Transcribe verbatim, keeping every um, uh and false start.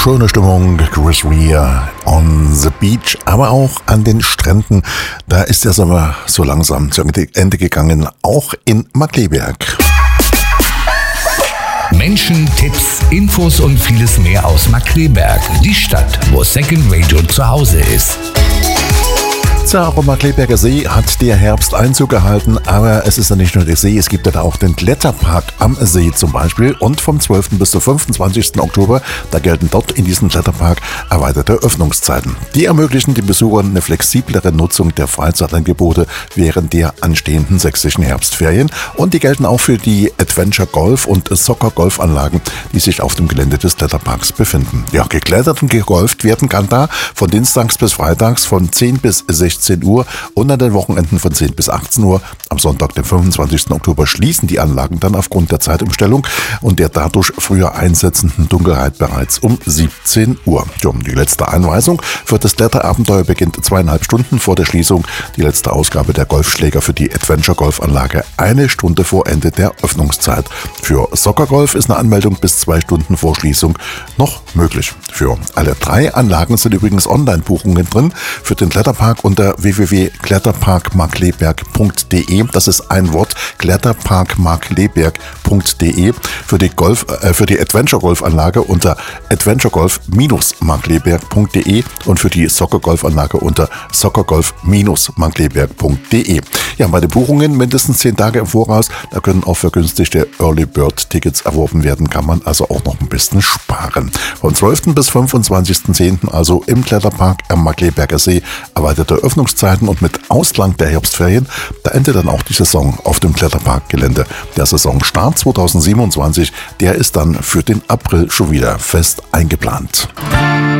schöne Stimmung, Chris Rea on the beach, aber auch an den Stränden. Da ist der Sommer so langsam zu Ende gegangen, auch in Markkleeberg. Menschen, Tipps, Infos und vieles mehr aus Markkleeberg, die Stadt, wo Second Radio zu Hause ist. Auch am Markkleeberger See hat der Herbst Einzug gehalten, aber es ist ja nicht nur der See, es gibt ja auch den Kletterpark am See zum Beispiel und vom zwölften bis zum fünfundzwanzigsten Oktober, da gelten dort in diesem Kletterpark erweiterte Öffnungszeiten. Die ermöglichen den Besuchern eine flexiblere Nutzung der Freizeitangebote während der anstehenden sächsischen Herbstferien und die gelten auch für die Adventure Golf und Soccer Golfanlagen, die sich auf dem Gelände des Kletterparks befinden. Ja, geklettert und gegolft werden kann da von dienstags bis freitags von zehn bis sechzehn Uhr und an den Wochenenden von zehn bis achtzehn Uhr. Am Sonntag, den fünfundzwanzigsten Oktober, schließen die Anlagen dann aufgrund der Zeitumstellung und der dadurch früher einsetzenden Dunkelheit bereits um siebzehn Uhr. Die letzte Einweisung für das Kletterabenteuer beginnt zweieinhalb Stunden vor der Schließung. Die letzte Ausgabe der Golfschläger für die Adventure Golfanlage eine Stunde vor Ende der Öffnungszeit. Für Soccer Golf ist eine Anmeldung bis zwei Stunden vor Schließung noch möglich. Für alle drei Anlagen sind übrigens Online-Buchungen drin. Für den Kletterpark unter w w w punkt kletterpark markkleeberg punkt d e. Das ist ein Wort, kletterpark markkleeberg punkt d e. Für die Golf, äh, für die Adventure Golfanlage unter adventuregolf markkleeberg punkt d e und für die Soccer Golfanlage unter soccergolf markkleeberg punkt d e. Ja, bei den Buchungen mindestens zehn Tage im Voraus, da können auch vergünstigte Early Bird Tickets erworben werden, kann man also auch noch ein bisschen sparen. Vom zwölften bis fünfundzwanzigsten zehnten also im Kletterpark am Markkleeberger See erweiterte Öffnungszeiten und mit Ausklang der Herbstferien, da endet dann auch die Saison auf dem Kletterparkgelände. Der Saisonstart zweitausendsiebenundzwanzig, der ist dann für den April schon wieder fest eingeplant.